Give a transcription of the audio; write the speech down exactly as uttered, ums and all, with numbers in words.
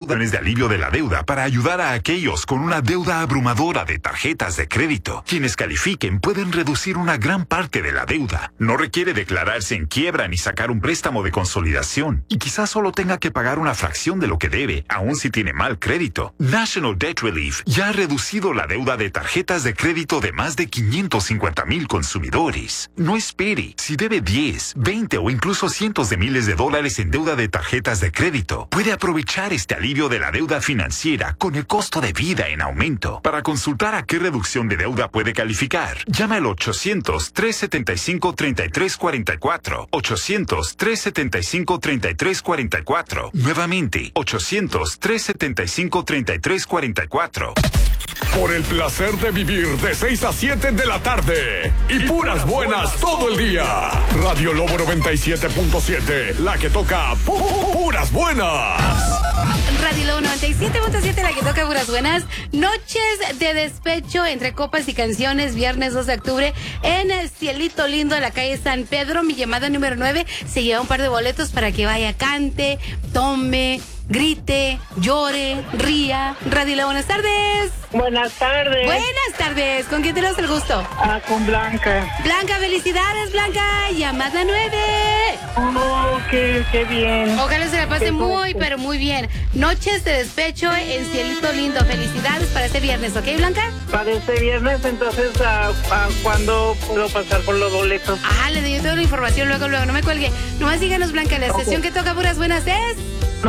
planes de alivio de la deuda para ayudar a aquellos con una deuda abrumadora de tarjetas de crédito. Quienes califiquen pueden reducir una gran parte de la deuda. No requiere declararse en quiebra ni sacar un préstamo de consolidación. Y quizás solo tenga que pagar una fracción de lo que debe, aun si tiene mal crédito. National Debt Relief ya ha reducido la deuda de tarjetas de crédito de más de quinientos cincuenta mil consumidores. No espere. Si debe diez, veinte o incluso cientos de miles de dólares en deuda de tarjetas de crédito, puede aprovechar este alivio de la deuda financiera con el costo de vida en aumento. Para consultar a qué reducción de deuda puede calificar, llama al ochocientos, trescientos setenta y cinco, treinta y tres cuarenta y cuatro. ochocientos, trescientos setenta y cinco, treinta y tres cuarenta y cuatro. Nuevamente, ochocientos, trescientos setenta y cinco, treinta y tres cuarenta y cuatro. Por el placer de vivir de seis a siete de la tarde y puras buenas todo el día. Radio Lobo noventa y siete punto siete, la que toca pu- puras buenas. Radio Lobo noventa y siete punto siete, la que toca puras buenas. Noches de despecho entre copas y canciones, viernes dos de octubre, en el Cielito Lindo de la calle San Pedro. Mi llamada número nueve, se lleva un par de boletos para que vaya, cante, tome, grite, llore, ría. Radio Lobo, buenas tardes. Buenas tardes. Buenas tardes. ¿Con quién tenemos el gusto? Ah, con Blanca. Blanca, felicidades, Blanca. Llamada nueve. Oh, qué, qué bien. Ojalá se la pase Qué muy, gusto. pero muy bien. Noches de despecho en Cielito Lindo. Felicidades para este viernes, ¿ok, Blanca? Para este viernes, entonces, ¿a, a cuándo puedo pasar por los boletos? Ah, le doy toda la información luego, luego. No me cuelgue. Nomás díganos, Blanca, la Ok. sesión que toca puras buenas es...